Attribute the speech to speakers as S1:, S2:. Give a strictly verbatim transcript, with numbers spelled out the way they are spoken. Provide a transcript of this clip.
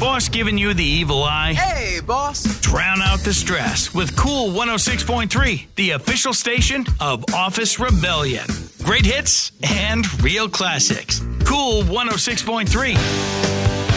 S1: Boss giving you the evil eye?
S2: Hey, boss.
S1: Drown out the stress with Cool one oh six point three, the official station of Office Rebellion. Great hits and real classics. Cool one oh six point three.